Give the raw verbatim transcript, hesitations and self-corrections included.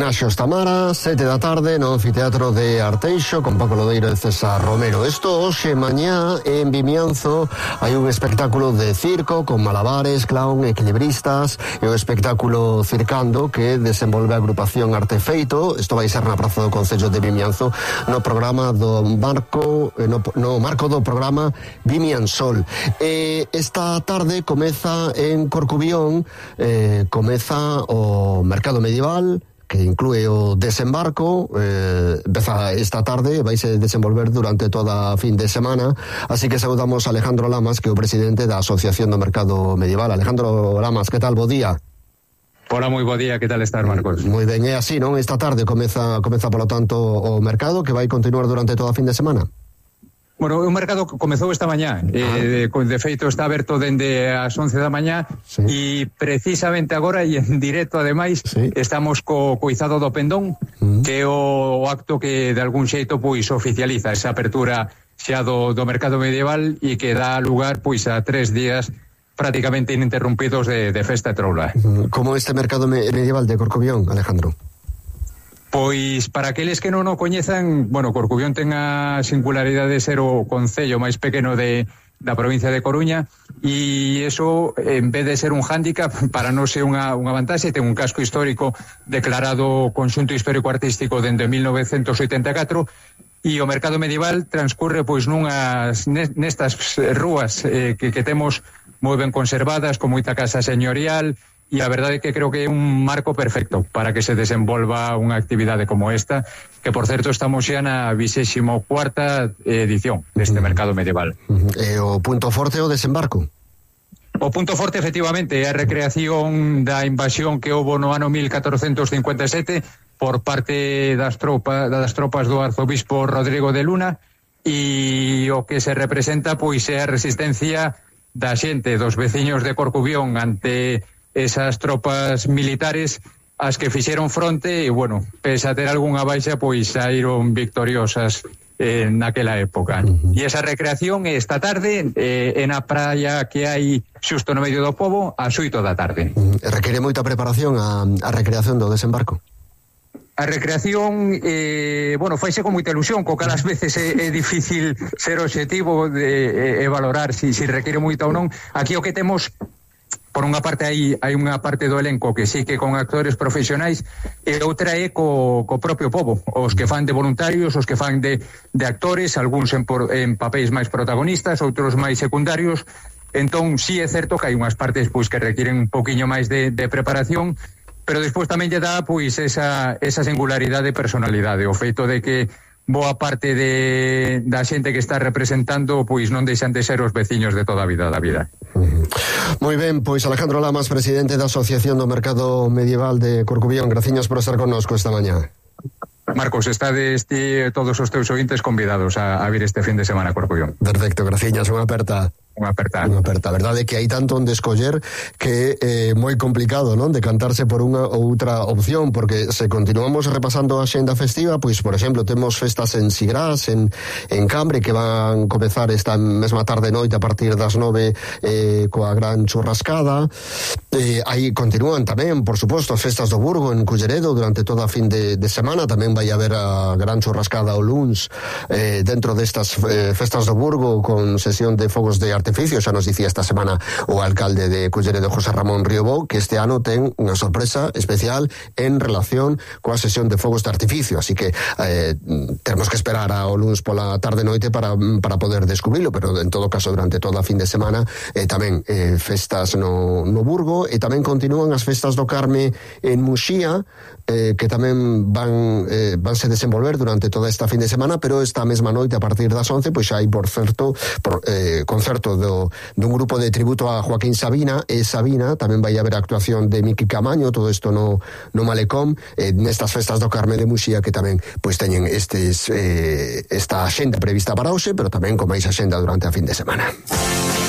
homenaxe aos Tamara, sete da tarde no Anfiteatro de Arteixo con Paco Lodeiro e César Romero. Isto hoxe mañá en Vimianzo hai un espectáculo de circo con malabares, clown, equilibristas e o espectáculo Circando que desenvolve a agrupación Artefeito. Isto vai ser na Praza do Concello de Vimianzo no programa do marco no, no marco do programa Vimiansol. E esta tarde comeza en Corcubión, eh, comeza o mercado medieval que inclúe o desembarco, eh, empeza esta tarde, vaise desenvolver durante toda a fin de semana, así que saudamos a Alejandro Lamas, que é o presidente da Asociación do Mercado Medieval. Alejandro Lamas, que tal? Bo día. Hola, moi bo día, que tal estás, Marcos? Moi ben, é así, non? Esta tarde comeza, comeza polo tanto o mercado, que vai continuar durante toda a fin de semana. Bueno, o mercado comezou esta mañá, ah. eh, de, de feito está aberto dende as once da mañá, sí. E precisamente agora e en directo ademais, sí. Estamos co coizado do Pendón, mm. que é o, o acto que de algún xeito pois oficializa esa apertura xa do, do mercado medieval e que dá lugar pois a tres días prácticamente ininterrumpidos de, de festa e troula. Como este mercado medieval de Corcubión, Alejandro? Pois para aqueles que non o coñezan, bueno, Corcubión ten a singularidade de ser o concello máis pequeno de, da provincia de Coruña e iso, en vez de ser un hándicap, para non ser unha, unha vantaxe, ten un casco histórico declarado conxunto histórico-artístico dende mil novecentos oitenta e catro e o mercado medieval transcurre pois nunhas nestas rúas eh, que, que temos moi ben conservadas, con moita casa señorial. E a verdade é que creo que é un marco perfecto para que se desenvolva unha actividade como esta, que por certo estamos xa na vixésimo cuarta edición deste uh-huh. mercado medieval. Uh-huh. E o punto forte é o desembarco? O punto forte, efectivamente, é a recreación da invasión que houbo no ano mil catrocentos cincuenta e sete por parte das tropas, das tropas do arzobispo Rodrigo de Luna, e o que se representa pois é a resistencia da xente, dos veciños de Corcubión ante esas tropas militares as que fixeron fronte e, bueno, pese a ter algunha baixa, pois saíron victoriosas eh, naquela época. Uh-huh. E esa recreación esta tarde eh, en a praia que hai xusto no medio do pobo ás oito da tarde. Uh-huh. Requere moita preparación a, a recreación do desembarco? A recreación, eh, bueno, faise con moita ilusión, co que ás veces é, é difícil ser obxectivo de eh, valorar se si, si require moita ou non. Aquí o que temos, por unha parte hai, hai unha parte do elenco que sí que con actores profesionais e outra é co, co propio pobo, os que fan de voluntarios, os que fan de, de actores, algúns en, por, en papéis máis protagonistas, outros máis secundarios. Entón sí é certo que hai unhas partes pois que requiren un poquinho máis de, de preparación, pero despois tamén lle dá pois esa, esa singularidade de personalidade, o feito de que boa parte de, da xente que está representando pois non deixan de ser os veciños de toda a vida da vida. Uh-huh. Moi ben, pois Alejandro Lamas, presidente da Asociación do Mercado Medieval de Corcubión, graciñas por estar connosco esta mañá. Marcos, estades ti todos os teus ointes convidados a, a vir este fin de semana a Corcubión. Perfecto, graciñas, unha aperta. Unha aperta. Unha aperta. A verdade é que hai tanto onde escoller que é eh, moi complicado, non? Decantarse por unha ou outra opción, porque se continuamos repasando a xenda festiva, pois, por exemplo, temos festas en Sigrás, en, en Cambre, que van comezar esta mesma tarde e noite a partir das nove eh, coa gran churrascada. Eh, aí continúan tamén, por suposto, as festas do Burgo en Culleredo durante toda a fin de, de semana. Tamén vai haber a gran churrascada o luns eh, dentro destas eh, festas do Burgo con sesión de fogos de artificio. Xa nos dicía esta semana o alcalde de Culleredo, José Ramón Riobó, que este ano ten unha sorpresa especial en relación coa sesión de fogos de artificio, así que eh, temos que esperar ao luns pola tarde noite para, para poder descubrilo, pero en todo caso durante toda a fin de semana eh, tamén eh, festas no, no Burgo, e tamén continúan as festas do Carme en Muxía, eh, que tamén van eh, vanse desenvolver durante toda esta fin de semana, pero esta mesma noite a partir das once pois xa hai por certo por, eh, concerto do, dun grupo de tributo a Joaquín Sabina e Sabina. Tamén vai haber a actuación de Miki Camaño, todo isto no, no Malecón, eh, nestas festas do Carme de Muxía, que tamén pois teñen estes eh, esta axenda prevista para hoxe, pero tamén con máis axenda durante a fin de semana.